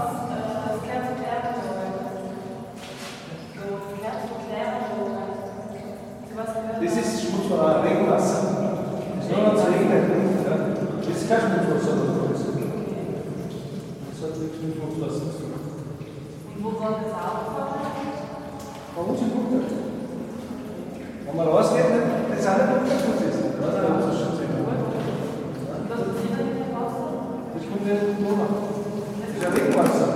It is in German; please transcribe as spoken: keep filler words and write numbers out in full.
Das ist Schmutz von Regenwasser. Das ist nur noch das Regnen. Ja. Das ist kein Schmutzwasser. Das hat nichts mit Schmutzwasser zu tun. Und wo soll das aufkommen? Bei uns im Bunker. Wenn man rausgeht, das sind nicht Bunkerschmutz ist. Das ist ein Wasserschutz. Und das ist wieder nicht Wasser? Das kommt nicht in den Donau. Das ist ein Regenwasser.